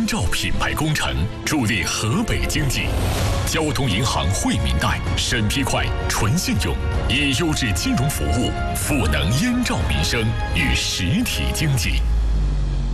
兆品牌工程助力河北经济。交通银行惠民贷，审批快，纯信用，以优质金融服务赋能燕赵民生与实体经济。